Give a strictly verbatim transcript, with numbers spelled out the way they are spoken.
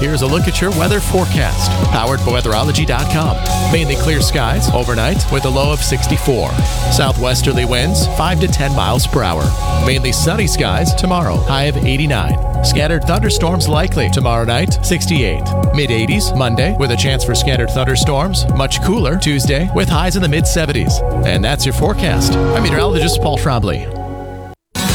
here's a look at your weather forecast. Powered by weatherology dot com. Mainly clear skies overnight with a low of sixty-four. Southwesterly winds five to ten miles per hour. Mainly sunny skies tomorrow, high of eighty-nine. Scattered thunderstorms likely tomorrow night, sixty-eight. mid eighties Monday with a chance for scattered thunderstorms. Much cooler Tuesday with highs in the mid seventies. And that's your forecast. I'm meteorologist Paul Trombley.